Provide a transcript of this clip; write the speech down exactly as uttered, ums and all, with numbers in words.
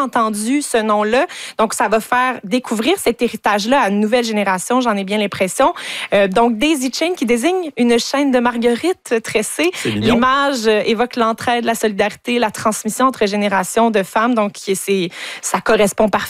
entendu ce nom-là. Donc, ça va faire découvrir cet héritage-là à une nouvelle génération, j'en ai bien l'impression. Euh, donc, Daisy Chain qui désigne une chaîne de marguerites tressées. L'image évoque l'entraide, la solidarité, la transmission entre générations de femmes. Donc, c'est, ça correspond parfaitement